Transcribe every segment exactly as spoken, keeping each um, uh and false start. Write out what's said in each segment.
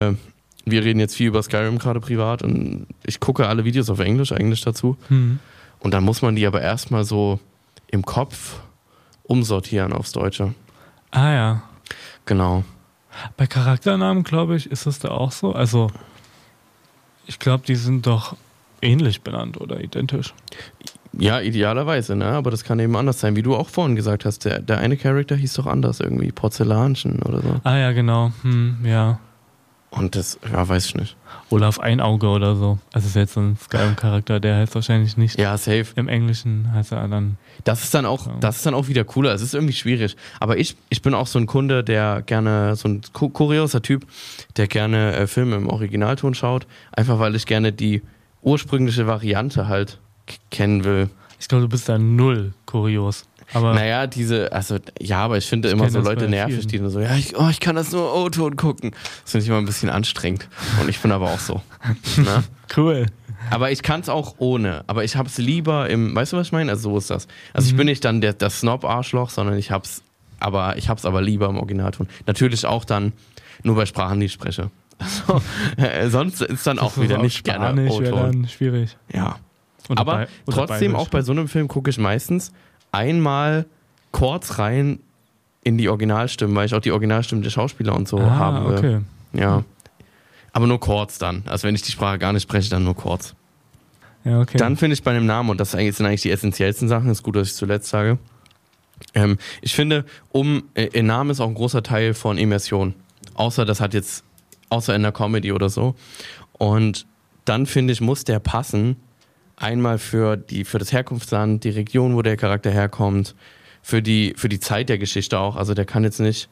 Wir reden jetzt viel über Skyrim gerade privat und ich gucke alle Videos auf Englisch, Englisch dazu. Hm. Und dann muss man die aber erstmal so im Kopf umsortieren aufs Deutsche. Ah ja. Genau. Bei Charakternamen, glaube ich, ist das da auch so. Also, ich glaube, die sind doch ähnlich benannt oder identisch. Ja, idealerweise, ne? Aber das kann eben anders sein, wie du auch vorhin gesagt hast. Der, der eine Charakter hieß doch anders irgendwie, Porzellanchen oder so. Ah ja, genau. Hm, ja. Und das, ja, weiß ich nicht. Olaf Einauge oder so. Also ist jetzt so ein Skyrim-Charakter, der heißt wahrscheinlich nicht. Ja, safe. Im Englischen heißt er dann. Das ist dann auch, Ja. das ist dann auch wieder cooler. Es ist irgendwie schwierig. Aber ich, ich bin auch so ein Kunde, der gerne, so ein ku- kurioser Typ, der gerne äh, Filme im Originalton schaut. Einfach weil ich gerne die ursprüngliche Variante halt k- kennen will. Ich glaube, du bist da null kurios. Aber Naja, diese, also, ja, aber ich finde Ich immer kenn so das Leute bei nervig, vielen. die dann so, ja, ich, oh, ich kann das nur O-Ton gucken. Das finde ich immer ein bisschen anstrengend. Und ich bin aber auch so. Ne? cool. Aber ich kann es auch ohne. Aber ich hab's lieber im, weißt du, was ich meine? Also so ist das. Also ich Mhm. bin nicht dann der, das Snob-Arschloch, sondern ich hab's, aber ich hab's aber lieber im Originalton. Natürlich auch dann nur bei Sprachen, die ich spreche. Also, äh, sonst ist dann auch Das ist wieder auf nicht gerne Spanisch wäre O-Ton. dann schwierig. Ja. Oder Aber bei- oder trotzdem, bayerisch. auch bei so einem Film gucke ich meistens einmal kurz rein in die Originalstimmen, weil ich auch die Originalstimmen der Schauspieler und so ah, haben will. okay. Ja. Aber nur kurz dann. Also wenn ich die Sprache gar nicht spreche, dann nur kurz. Ja, okay. Dann finde ich bei einem Namen, und das sind eigentlich die essentiellsten Sachen, ist gut, dass ich zuletzt sage, ähm, ich finde, um äh, ein Name ist auch ein großer Teil von Immersion. Außer das hat jetzt, außer in der Comedy oder so. Und dann finde ich, muss der passen, einmal für, die, für das Herkunftsland, die Region, wo der Charakter herkommt, für die, für die Zeit der Geschichte auch. Also der kann jetzt nicht,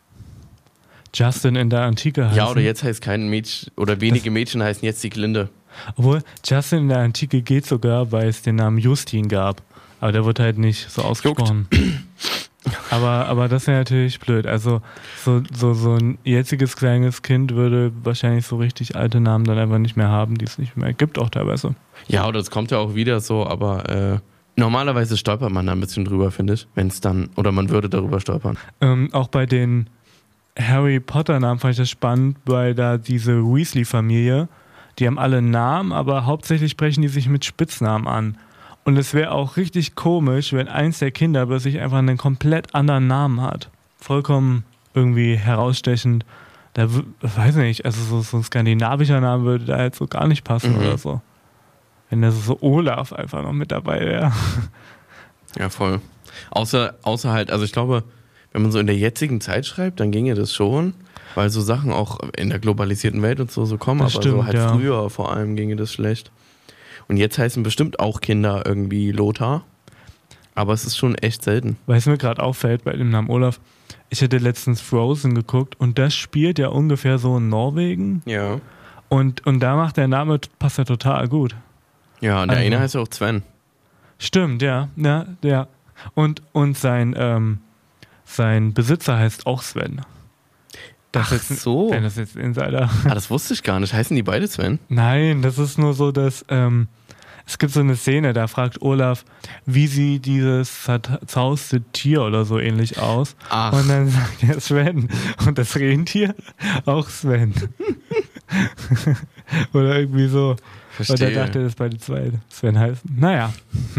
Justin in der Antike heißen. ja, oder jetzt heißt kein Mädchen, oder wenige Mädchen heißen jetzt die Glinde. Obwohl, Justin in der Antike geht sogar, weil es den Namen Justin gab. Aber der wird halt nicht so ausgesprochen. Aber, aber das wäre natürlich blöd. Also so, so, so ein jetziges kleines Kind würde wahrscheinlich so richtig alte Namen dann einfach nicht mehr haben, die es nicht mehr gibt, auch teilweise. Ja, oder es kommt ja auch wieder so, aber äh, normalerweise stolpert man da ein bisschen drüber, finde ich, wenn es dann, oder man würde darüber stolpern. Ähm, auch bei den Harry Potter Namen fand ich das spannend, weil da diese Weasley-Familie, die haben alle Namen, aber hauptsächlich sprechen die sich mit Spitznamen an. Und es wäre auch richtig komisch, wenn eins der Kinder plötzlich einfach einen komplett anderen Namen hat. Vollkommen irgendwie herausstechend. Da w- weiß nicht, also so, so ein skandinavischer Name würde da jetzt so gar nicht passen Mhm. oder so. Wenn da so, so Olaf einfach noch mit dabei wäre. Ja, voll. Außer, außer halt, also ich glaube, wenn man so in der jetzigen Zeit schreibt, dann ginge das schon, weil so Sachen auch in der globalisierten Welt und so, so kommen, Das aber so stimmt, halt ja. früher vor allem ginge das schlecht. Und jetzt heißen bestimmt auch Kinder irgendwie Lothar, aber es ist schon echt selten. Weil es mir gerade auffällt bei dem Namen Olaf, ich hätte letztens Frozen geguckt und das spielt ja ungefähr so in Norwegen Ja. und, und da macht der Name, passt ja total gut. Ja, und der Also- eine heißt ja auch Sven. Stimmt, ja, ja, ja. Und, und sein, ähm, sein Besitzer heißt auch Sven. Das Ach ist jetzt, so. Wenn das jetzt Insider. Ah, das wusste ich gar nicht. Heißen die beide Sven? Nein, das ist nur so, dass ähm, es gibt so eine Szene, da fragt Olaf, wie sieht dieses zerzauste Tier oder so ähnlich aus. Ach. Und dann sagt er Sven. Und das Rentier auch Sven. Oder irgendwie so. Und er Verstehe. dachte, dass beide zwei Sven heißen. Naja.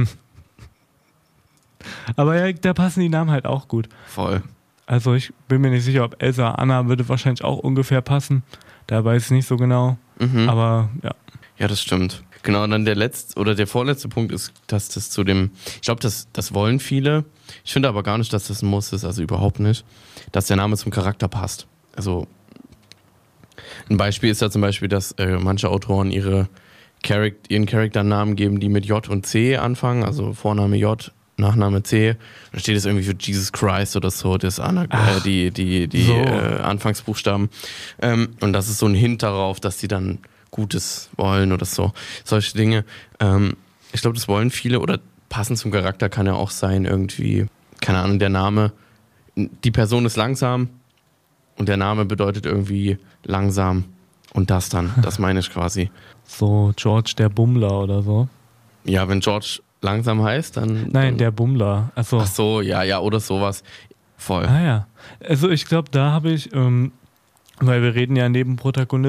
Aber ja, da passen die Namen halt auch gut. Voll. Also ich bin mir nicht sicher, ob Elsa Anna würde wahrscheinlich auch ungefähr passen. Da weiß ich nicht so genau. Mhm. Aber ja. Ja, das stimmt. Genau, und dann der letzte oder der vorletzte Punkt ist, dass das zu dem, ich glaube, das, das wollen viele. Ich finde aber gar nicht, dass das ein Muss ist, also überhaupt nicht, dass der Name zum Charakter passt. Also ein Beispiel ist ja zum Beispiel, dass äh, manche Autoren ihre Charac- ihren Charakternamen geben, die mit J und C anfangen, also Vorname J, Nachname C. Dann steht es irgendwie für Jesus Christ oder so, das Ana- äh, die, die, die so. äh, Anfangsbuchstaben. Ähm, und das ist so ein Hint darauf, dass sie dann Gutes wollen oder so. Solche Dinge. Ähm, ich glaube, das wollen viele oder passend zum Charakter kann ja auch sein, irgendwie, keine Ahnung, der Name. Die Person ist langsam und der Name bedeutet irgendwie langsam und das dann, das meine ich quasi. So George der Bummler oder so. Ja, wenn George langsam heißt, dann... Nein, dann, der Bummler. Achso. Ach so, ja, ja, oder sowas. Voll. Ah ja. Also ich glaube, da habe ich ähm, Weil wir reden ja neben Protagonisten